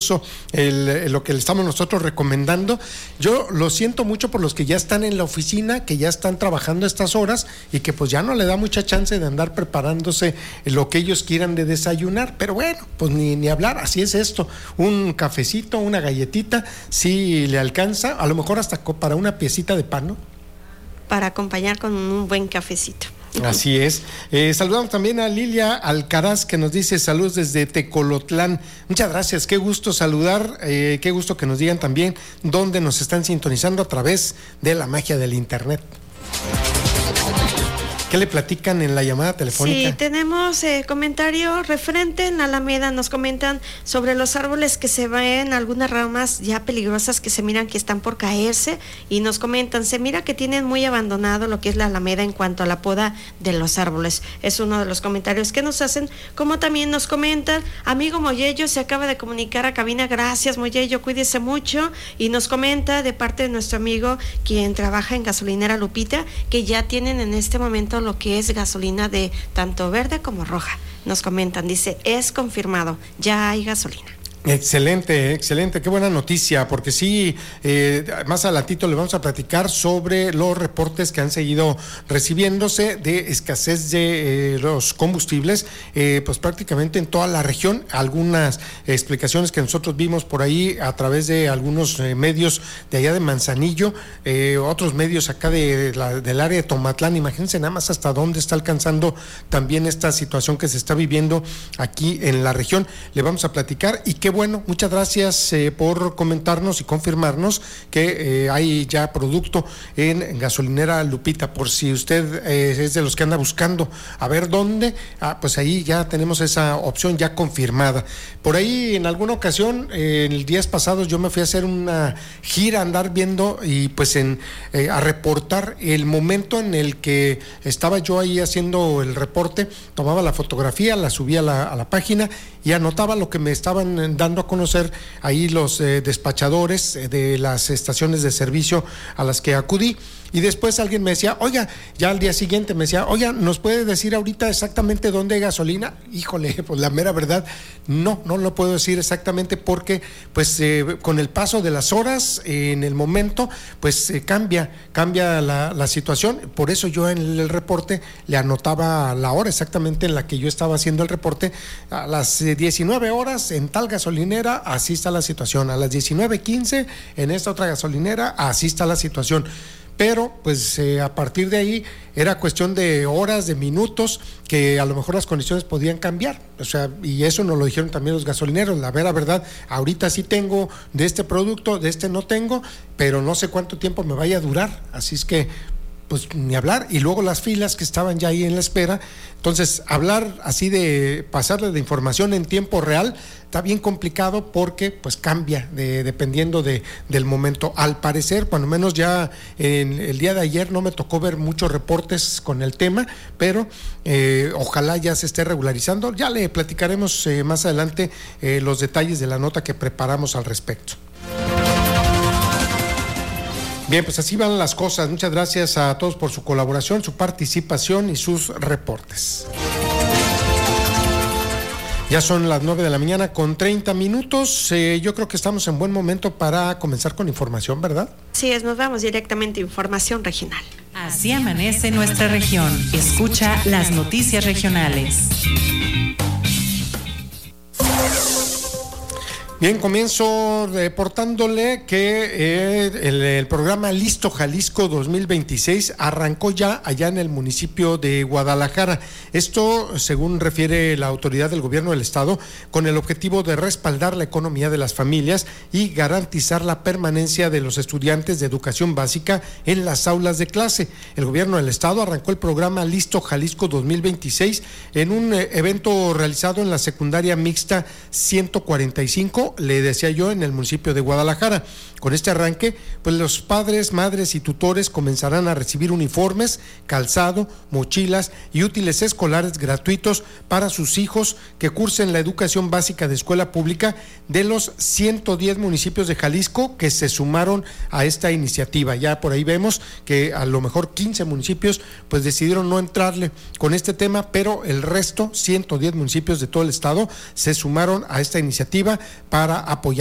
beneficioso lo que le estamos nosotros recomendando. Yo lo siento mucho por los que ya están en la oficina, que ya están trabajando estas horas y que pues ya no le da mucha chance de andar preparándose lo que ellos quieran de desayunar, pero bueno, pues ni hablar, así es esto, un cafecito, una galletita, si le alcanza, a lo mejor hasta para una piecita de pan, ¿no? Para acompañar con un buen cafecito. Así es. Saludamos también a Lilia Alcaraz, que nos dice saludos desde Tecolotlán. Muchas gracias, qué gusto saludar, qué gusto que nos digan también dónde nos están sintonizando a través de la magia del internet. ¿Qué le platican en la llamada telefónica? Sí, tenemos comentario referente en Alameda. Nos comentan sobre los árboles que se ven, algunas ramas ya peligrosas que se miran que están por caerse, y nos comentan, se mira que tienen muy abandonado lo que es la Alameda en cuanto a la poda de los árboles. Es uno de los comentarios que nos hacen, como también nos comentan, amigo Moyello se acaba de comunicar a cabina, gracias Moyello, cuídese mucho, y nos comenta de parte de nuestro amigo quien trabaja en gasolinera Lupita, que ya tienen en este momento lo que es gasolina de tanto verde como roja. Nos comentan, dice, es confirmado, ya hay gasolina. Excelente, excelente, qué buena noticia, porque sí, más adelantito le vamos a platicar sobre los reportes que han seguido recibiéndose de escasez de los combustibles, pues prácticamente en toda la región. Algunas explicaciones que nosotros vimos por ahí a través de algunos medios de allá de Manzanillo, otros medios acá del área de Tomatlán. Imagínense nada más hasta dónde está alcanzando también esta situación que se está viviendo aquí en la región. Le vamos a platicar, y qué bueno, muchas gracias por comentarnos y confirmarnos que hay ya producto en gasolinera Lupita, por si usted es de los que anda buscando a ver dónde, pues ahí ya tenemos esa opción ya confirmada. Por ahí en alguna ocasión, en días pasados, yo me fui a hacer una gira, andar viendo y pues a reportar el momento en el que estaba yo ahí haciendo el reporte, tomaba la fotografía, la subía a la página y anotaba lo que me estaban dando a conocer ahí los despachadores de las estaciones de servicio a las que acudí. Y después alguien me decía, oiga, ya al día siguiente me decía, oiga, ¿nos puede decir ahorita exactamente dónde hay gasolina? Híjole, pues la mera verdad, no lo puedo decir exactamente porque pues con el paso de las horas, en el momento, pues cambia la situación. Por eso yo en el reporte le anotaba la hora exactamente en la que yo estaba haciendo el reporte. A las 19 horas en tal gasolinera, así está la situación. A las 19:15 en esta otra gasolinera, así está la situación. Pero pues a partir de ahí era cuestión de horas, de minutos, que a lo mejor las condiciones podían cambiar, o sea, y eso nos lo dijeron también los gasolineros. La verdad, ahorita sí tengo de este producto, de este no tengo, pero no sé cuánto tiempo me vaya a durar, así es que pues ni hablar. Y luego las filas que estaban ya ahí en la espera, entonces hablar así de pasarle de información en tiempo real está bien complicado porque pues cambia dependiendo del momento. Al parecer, cuando menos ya en el día de ayer no me tocó ver muchos reportes con el tema, pero ojalá ya se esté regularizando. Ya le platicaremos más adelante los detalles de la nota que preparamos al respecto. Bien, pues así van las cosas. Muchas gracias a todos por su colaboración, su participación y sus reportes. Ya son las 9:30 a.m. Yo creo que estamos en buen momento para comenzar con información, ¿verdad? Sí, nos vamos directamente a información regional. Así amanece nuestra región. Escucha las noticias regionales. Bien, comienzo reportándole que el programa Listo Jalisco 2026 arrancó ya allá en el municipio de Guadalajara. Esto, según refiere la autoridad del gobierno del estado, con el objetivo de respaldar la economía de las familias y garantizar la permanencia de los estudiantes de educación básica en las aulas de clase. El gobierno del estado arrancó el programa Listo Jalisco 2026 en un evento realizado en la secundaria mixta 145, le decía yo, en el municipio de Guadalajara. Con este arranque, pues los padres, madres y tutores comenzarán a recibir uniformes, calzado, mochilas y útiles escolares gratuitos para sus hijos que cursen la educación básica de escuela pública de los 110 municipios de Jalisco que se sumaron a esta iniciativa. Ya por ahí vemos que a lo mejor 15 municipios pues decidieron no entrarle con este tema, pero el resto, 110 municipios de todo el estado, se sumaron a esta iniciativa para apoyar